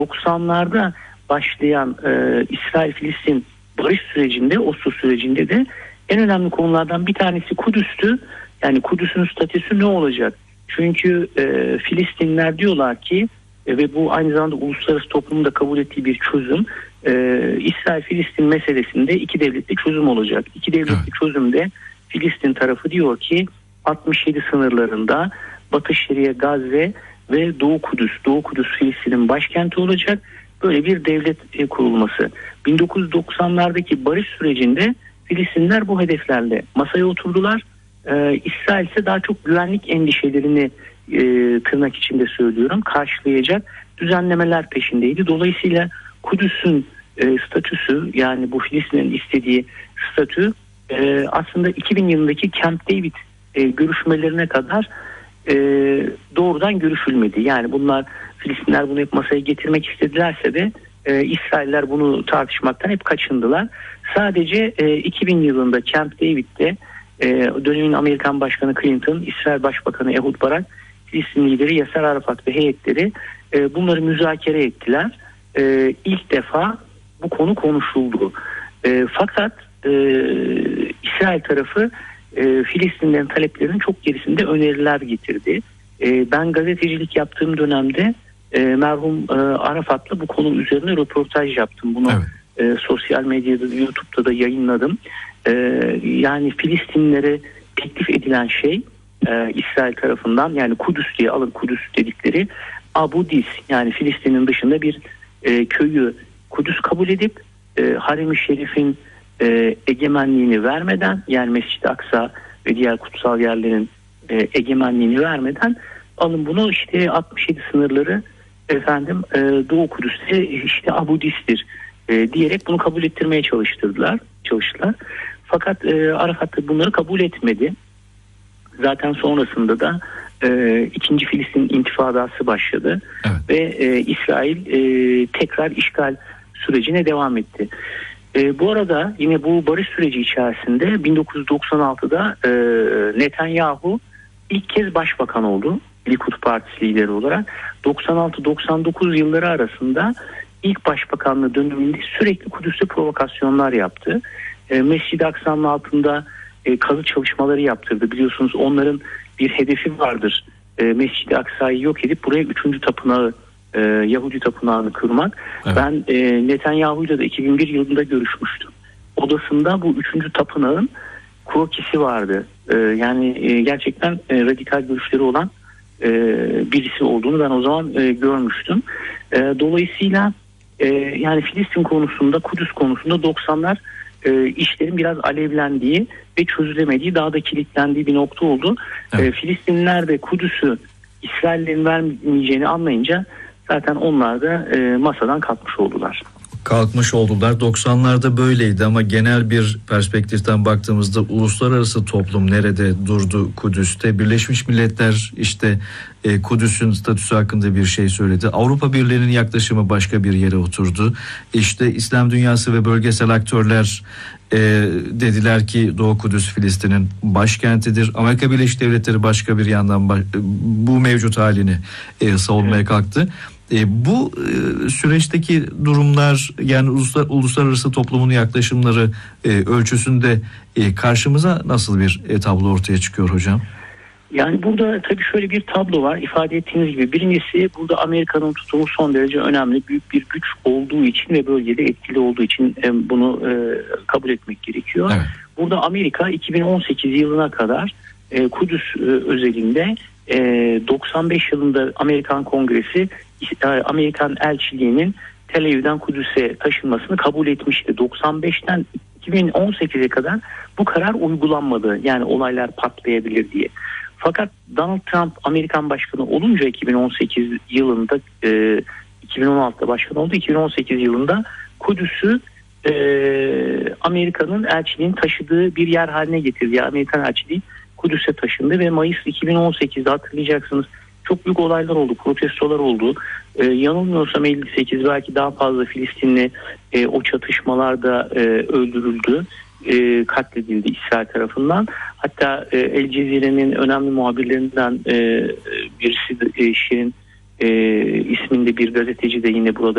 90'larda başlayan İsrail-Filistin barış sürecinde, Oslo sürecinde de en önemli konulardan bir tanesi Kudüs'tü. Yani Kudüs'ün statüsü ne olacak? Çünkü Filistinliler diyorlar ki ve bu aynı zamanda uluslararası toplumun da kabul ettiği bir çözüm. İsrail-Filistin meselesinde iki devletli çözüm olacak. İki devletli çözümde Filistin tarafı diyor ki 67 sınırlarında Batı Şeria, Gazze ve Doğu Kudüs. Doğu Kudüs Filistin'in başkenti olacak. Böyle bir devlet kurulması. 1990'lardaki barış sürecinde Filistinler bu hedeflerle masaya oturdular. İsrail ise daha çok güvenlik endişelerini tırnak içinde söylüyorum karşılayacak düzenlemeler peşindeydi. Dolayısıyla Kudüs'ün statüsü, yani bu Filistin'in istediği statü aslında 2000 yılındaki Camp David görüşmelerine kadar doğrudan görüşülmedi. Yani bunlar, Filistinler bunu hep masaya getirmek istedilerse de İsrailler bunu tartışmaktan hep kaçındılar. Sadece 2000 yılında Camp David'de dönemin Amerikan Başkanı Clinton, İsrail Başbakanı Ehud Barak, Filistin lideri Yasser Arafat ve heyetleri bunları müzakere ettiler. İlk defa bu konu konuşuldu. Fakat İsrail tarafı Filistinlerin taleplerinin çok gerisinde öneriler getirdi. Ben gazetecilik yaptığım dönemde merhum Arafat'la bu konu üzerine röportaj yaptım. Bunu sosyal medyada, YouTube'da da yayınladım. Yani Filistinlere teklif edilen şey İsrail tarafından, yani Kudüs diye, alın Kudüs dedikleri Abu Dis, yani Filistin'in dışında bir köyü Kudüs kabul edip Harem-i Şerif'in egemenliğini vermeden, yani Mescid-i Aksa ve diğer kutsal yerlerin egemenliğini vermeden alın bunu işte 67 sınırları Doğu Kudüs'te işte Abu Dis'tir diyerek bunu kabul ettirmeye çalıştılar. Fakat Arafat da bunları kabul etmedi. Zaten sonrasında da ikinci Filistin intifadası başladı. Ve İsrail tekrar işgal sürecine devam etti. Bu arada yine bu barış süreci içerisinde 1996'da Netanyahu ilk kez başbakan oldu. Likud Partisi lideri olarak. 96-99 yılları arasında ilk başbakanlığı döneminde sürekli Kudüs'te provokasyonlar yaptı. Mescid-i Aksa'nın altında kazı çalışmaları yaptırdı. Biliyorsunuz onların bir hedefi vardır. Mescid-i Aksa'yı yok edip buraya 3. tapınağı, Yahudi tapınağını kurmak. Ben Netanyahu'yla da 2001 yılında görüşmüştüm. Odasında bu 3. tapınağın krokisi vardı. Yani gerçekten radikal görüşleri olan birisi olduğunu ben o zaman görmüştüm. Dolayısıyla yani Filistin konusunda, Kudüs konusunda 90'lar işlerin biraz alevlendiği ve çözülemediği, daha da kilitlendiği bir nokta oldu. Filistinliler de Kudüs'ü İsrail'lerin vermeyeceğini anlayınca zaten onlar da masadan kalkmış oldular. 90'larda böyleydi ama genel bir perspektiften baktığımızda uluslararası toplum nerede durdu Kudüs'te? Birleşmiş Milletler işte Kudüs'ün statüsü hakkında bir şey söyledi. Avrupa Birliği'nin yaklaşımı başka bir yere oturdu. İşte İslam dünyası ve bölgesel aktörler dediler ki Doğu Kudüs Filistin'in başkentidir. Amerika Birleşik Devletleri başka bir yandan bu mevcut halini savunmaya kalktı. Bu süreçteki durumlar, yani uluslararası toplumun yaklaşımları ölçüsünde karşımıza nasıl bir tablo ortaya çıkıyor hocam? Yani burada tabii şöyle bir tablo var, ifade ettiğiniz gibi. Birincisi, burada Amerika'nın tutumu son derece önemli. Büyük bir güç olduğu için ve bölgede etkili olduğu için bunu kabul etmek gerekiyor. Evet. Burada Amerika 2018 yılına kadar Kudüs özelinde 95 yılında Amerikan Kongresi Amerikan elçiliğinin Tel Aviv'den Kudüs'e taşınmasını kabul etmişti. 95'ten 2018'e kadar bu karar uygulanmadı. Yani olaylar patlayabilir diye. Fakat Donald Trump Amerikan başkanı olunca 2018 yılında 2016'da başkan oldu. 2018 yılında Kudüs'ü Amerika'nın elçiliğinin taşıdığı bir yer haline getirdi. Yani Amerikan elçiliği Kudüs'e taşındı ve Mayıs 2018'de hatırlayacaksınız çok büyük olaylar oldu, protestolar oldu. Yanılmıyorsam 58 belki daha fazla Filistinli o çatışmalarda öldürüldü, katledildi İsrail tarafından. Hatta El Cezire'nin önemli muhabirlerinden birisi Şirin isminde bir gazeteci de yine burada